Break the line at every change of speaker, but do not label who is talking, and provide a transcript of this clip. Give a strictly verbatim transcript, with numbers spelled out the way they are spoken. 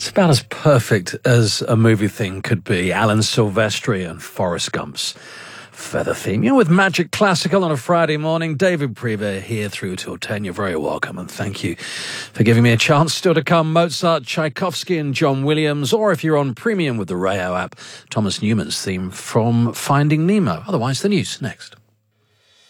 It's about as perfect as a movie thing could be. Alan Silvestri and Forrest Gump's feather theme. You're with Magic Classical on a Friday morning. David Prever here through till ten. You're very welcome, and thank you for giving me a chance. Still to come, Mozart, Tchaikovsky and John Williams, or if you're on premium with the Rayo app, Thomas Newman's theme from Finding Nemo. Otherwise, the news next.